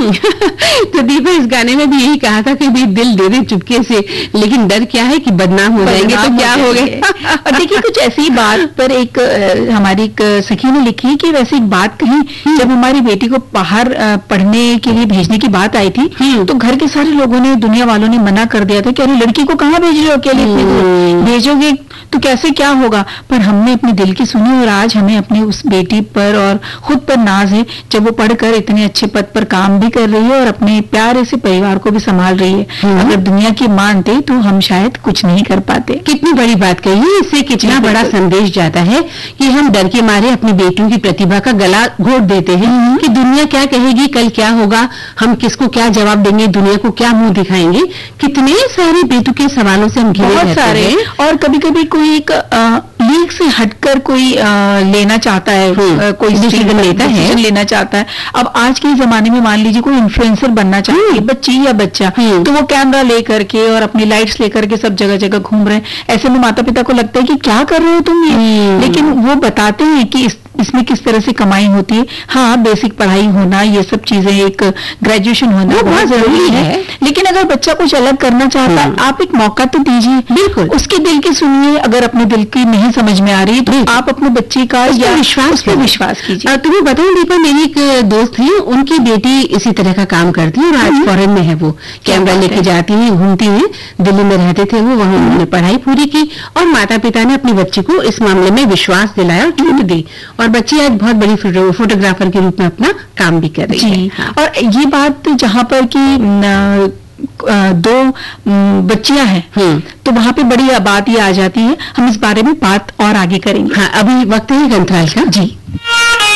तो दीपा, इस गाने में भी यही कहा था कि भाई दिल दे दे चुपके से, लेकिन डर क्या है कि बदनाम हो जाएंगे, तो क्या हो गया। और देखिए, कुछ ऐसी बात पर एक हमारी एक सखी ने लिखी कि वैसे एक बात कही, जब हमारी बेटी को बाहर पढ़ने के लिए भेजने की बात आई थी, तो घर के सारे लोगों ने, दुनिया वालों ने मना कर दिया था कि अरे लड़की को कहाँ भेज रहे हो अकेले, भेजोगे तो कैसे, क्या होगा। पर हमने अपने दिल की सुनी और आज हमें अपनी उस बेटी पर और खुद पर नाज है, जब वो पढ़कर इतने अच्छे पद पर काम भी कर रही है और अपने प्यारे से परिवार को भी संभाल रही है। अगर दुनिया की मानते तो हम शायद कुछ नहीं कर पाते। कितनी बड़ी बात कही, इससे कितना बड़ा संदेश जाता है कि हम डर के मारे अपनी बेटियों की प्रतिभा का गला घोट देते हैं कि दुनिया क्या कहेगी, कल क्या होगा, हम किसको क्या जवाब देंगे, दुनिया को क्या मुंह दिखाएंगे। कितने सारे बेतुके सवालों से हम घिरे बहुत सारे। और कभी कभी कोई एक लीग से हटकर कोई लेना चाहता है, कोई डिसीजन लेना चाहता है। अब आज के जमाने में मान लीजिए कोई इन्फ्लुएंसर बनना चाहती है बच्ची या बच्चा, तो वो कैमरा लेकर के और अपनी लाइट्स लेकर के सब जगह जगह घूम रहे हैं। ऐसे में माता पिता को लगता है कि क्या कर रहे हो तुम ये, लेकिन वो बताते हैं कि इसमें किस तरह से कमाई होती है। हाँ, बेसिक पढ़ाई होना, ये सब चीजें, एक ग्रेजुएशन होना बहुत जरूरी है, लेकिन अगर बच्चा कुछ अलग करना चाहता है, आप एक मौका तो दीजिए। बिल्कुल, उसके दिल की सुनिए। अगर अपने दिल की नहीं समझ में आ रही तो आप अपने बच्चे का या विश्वास कीजिए। तुम्हें बताऊं दीपा, मेरी एक दोस्त है, उनकी बेटी इसी तरह का काम करती है और आज फॉरेन में है। वो कैमरा लेके जाती है, घूमती है। दिल्ली में रहते थे वो, वहां उन्होंने पढ़ाई पूरी की और माता पिता ने अपनी बच्ची को इस मामले में विश्वास दिलाया और छूट दी, और बच्ची आज बहुत बड़ी फोटोग्राफर के रूप में अपना काम भी कर रही है। हाँ। और ये बात जहाँ पर कि दो बच्चियां हैं, तो वहां पे बड़ी बात ये आ जाती है। हम इस बारे में बात और आगे करेंगे। हाँ, अभी वक्त है ग्रंथराज का। जी।